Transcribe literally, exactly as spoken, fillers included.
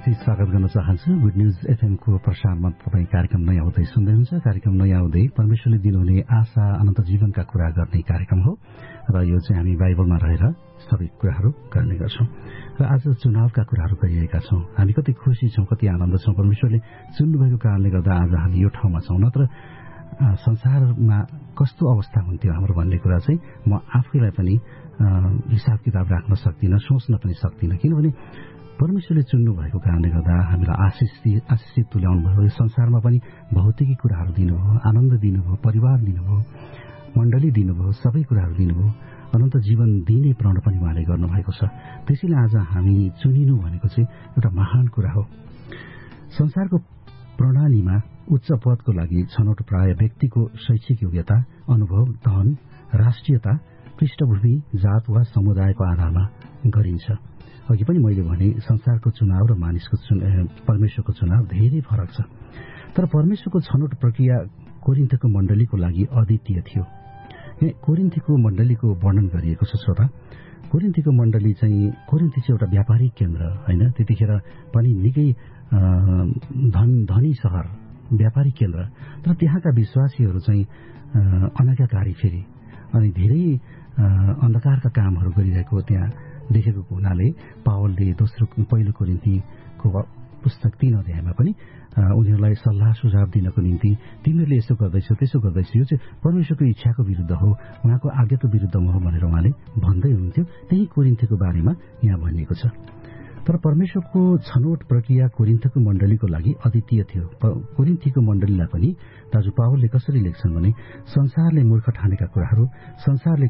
हार्दिक स्वागत गर्न चाहन्छु। गुड न्युज एफएमको प्रसारमा तपाईँ कार्यक्रम नयाँ उदय सुन्दै हुनुहुन्छ। कार्यक्रम नयाँ उदय परमेश्वरले दिनुहुने आशा अनन्त जीवनका कुरा गर्ने कार्यक्रम हो र यो चाहिँ हामी बाइबलमा रहेर सबै कुराहरू गर्ने गर्छौं र आज चुनावका कुराहरू गरिरहेका छौं। हामी कति खुसी छौं, कति आनन्द छौं। परमेश्वरले चुन्नुभएको कारणले गर्दा आज हामी यो ठाउँमा छौं। नत्र संसारमा कस्तो अवस्था हुन्थ्यो हाम्रो भन्ने कुरा चाहिँ म आफैलाई पनि हिसाब किताब राख्न सक्दिनँ, सोच्न पनि सक्दिनँ। किनभने परमेश्वरले चुन्नु भएको कारणले गर्दा हामीलाई आशिष आशिषित तुल्याउनु भयो। यो संसारमा पनि भौतिकी कुराहरू दिनुभयो, आनन्द दिनुभयो, परिवार दिनुभयो, मण्डली दिनुभयो, सबै कुराहरू दिनुभयो। अनन्त जीवन दिने प्रण पनि उहाँले गर्नुभएको छ। त्यसैले आज हामी चुनिनु भनेको चाहिँ एउटा महान कुरा हो। संसारको प्रणालीमा उच्च पदको लागि छनौट प्राय व्यक्तिको शैक्षिक योग्यता, अनुभव, धन, राष्ट्रियता, पृष्ठभूमि, जात वा समुदायको आधारमा गरिन्छ। अघि पनि मैले भने संसारको चुनाव र मानिसको परमेश्वरको चुनाव धेरै फरक छ। तर परमेश्वरको छनौट प्रक्रिया कोरिन्थको मण्डलीको लागि अद्वितीय थियो। कोरिन्थीको मण्डलीको वर्णन गरिएको छ। श्रोता, कोरिन्थीको मण्डली चाहिँ कोरिन्थी चाहिँ एउटा व्यापारिक केन्द्र होइन। त्यतिखेर पनि निकै धन धनी सहर, व्यापारिक केन्द्र। तर त्यहाँका विश्वासीहरू चाहिँ अनाज्ञाकारी फेरि अनि धेरै अन्धकारका कामहरू गरिरहेको त्यहाँ देखेको हुनाले पावलले दोस्रो पहिलो कोरिन्थीको पुस्तक तीन अध्यायमा पनि उनीहरूलाई सल्लाह सुझाव दिनको निम्ति तिमीहरूले यसो गर्दैछौ, त्यसो गर्दैछौ, यो चाहिँ परमेश्वरको इच्छाको विरुद्ध हो, उहाँको आज्ञाको विरुद्धमा हो भनेर उहाँले भन्दै हुनुहुन्थ्यो। त्यही कोरिन्थीको बारेमा यहाँ भनिएको छ। तर परमेश्वरको छनौट प्रक्रिया कोरिन्थको मण्डलीको लागि अद्वितीय थियो। कोरिन्थीको मण्डलीलाई पनि दाजु पावलले कसरी लेख्छन् भने संसारले मूर्ख ठानेका कुराहरू, संसारले